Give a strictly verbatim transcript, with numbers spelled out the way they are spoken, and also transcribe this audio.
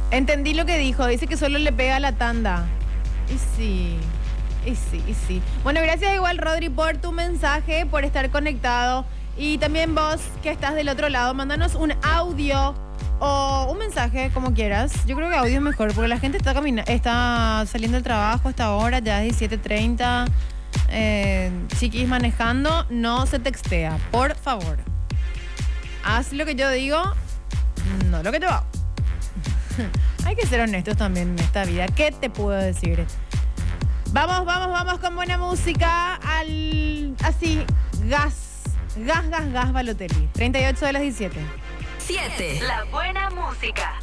Entendí lo que dijo. Dice que solo le pega a la tanda. Y sí, y sí, y sí. Bueno, gracias igual, Rodri, por tu mensaje, por estar conectado. Y también vos, que estás del otro lado, mándanos un audio o un mensaje, como quieras. Yo creo que audio es mejor, porque la gente está camina está saliendo del trabajo hasta ahora, ya es diecisiete treinta. Eh, chiquis manejando, no se textea, por favor. Haz lo que yo digo, no lo que yo hago. Hay que ser honestos también en esta vida. ¿Qué te puedo decir? Vamos, vamos, vamos con buena música. Al así, gas. Gas, gas, gas, Balotelli. treinta y ocho de las diecisiete. siete. La buena música.